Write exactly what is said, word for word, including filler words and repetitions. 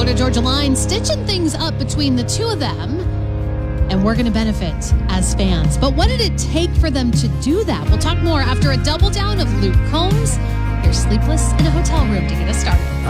Florida Georgia Line, stitching things up between the two of them. And we're going to benefit as fans. But what did it take for them to do that? We'll talk more after a double down of Luke Combs. Here's Sleepless in a Hotel Room to get us started.